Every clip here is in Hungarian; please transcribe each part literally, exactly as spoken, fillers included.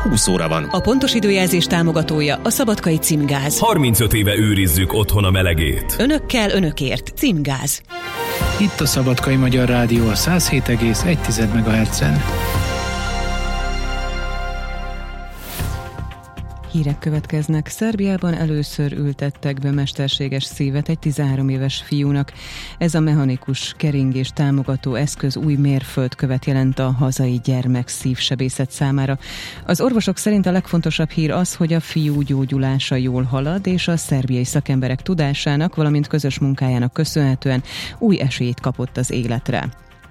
húsz óra van. A pontos időjelzés támogatója a Szabadkai Címgáz. harmincöt éve őrizzük otthon a melegét. Önökkel, önökért. Címgáz. Itt a Szabadkai Magyar Rádió a száz hét egész egy megahertzen. Hírek következnek. Szerbiában először ültettek be mesterséges szívet egy tizenhárom éves fiúnak. Ez a mechanikus keringés támogató eszköz új mérföldkövet jelent a hazai gyermek szívsebészet számára. Az orvosok szerint a legfontosabb hír az, hogy a fiú gyógyulása jól halad, és a szerbiai szakemberek tudásának, valamint közös munkájának köszönhetően új esélyt kapott az életre.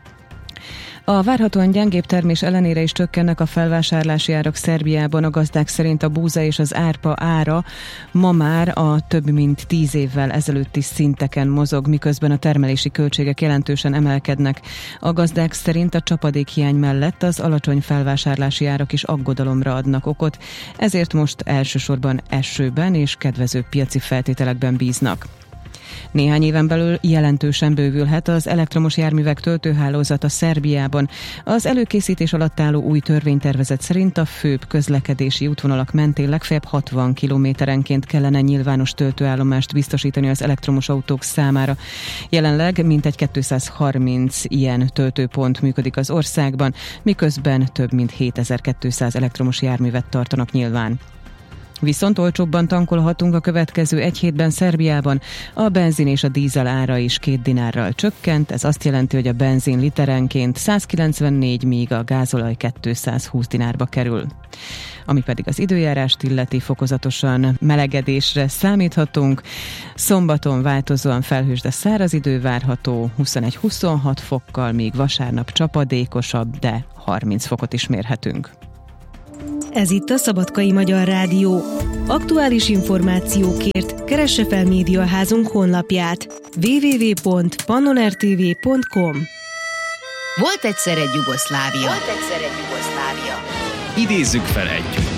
A várhatóan gyengébb termés ellenére is csökkennek a felvásárlási árak Szerbiában. A gazdák szerint a búza és az árpa ára ma már a több mint tíz évvel ezelőtti szinteken mozog, miközben a termelési költségek jelentősen emelkednek. A gazdák szerint a csapadékhiány mellett az alacsony felvásárlási árak is aggodalomra adnak okot, ezért most elsősorban esőben és kedvező piaci feltételekben bíznak. Néhány éven belül jelentősen bővülhet az elektromos járművek töltőhálózata Szerbiában. Az előkészítés alatt álló új törvénytervezet szerint a főbb közlekedési útvonalak mentén legfeljebb hatvan kilométerenként kellene nyilvános töltőállomást biztosítani az elektromos autók számára. Jelenleg mintegy kétszázharminc ilyen töltőpont működik az országban, miközben több mint hétezer-kétszáz elektromos járművet tartanak nyilván. Viszont olcsóbban tankolhatunk a következő egy hétben Szerbiában. A benzin és a dízel ára is két dinárral csökkent, ez azt jelenti, hogy a benzin literenként százkilencvennégy, míg a gázolaj kétszázhúsz dinárba kerül. Ami pedig az időjárást illeti, fokozatosan melegedésre számíthatunk. Szombaton változóan felhős, de száraz idő várható, huszonegy-huszonhat fokkal, míg vasárnap csapadékosabb, de harminc fokot is mérhetünk. Ez itt a Szabadkai Magyar Rádió. Aktuális információkért keresse fel médiaházunk honlapját double-u double-u double-u pont pannonrtv pont com. Volt egyszer egy Jugoszlávia. Volt egyszer egy Jugoszlávia. Idézzük fel együtt.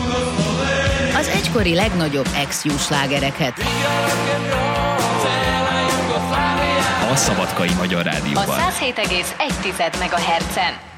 Az egykori legnagyobb ex-jó slágereket. A Szabadkai Magyar Rádióban. A száz hét egész egy megahertzen.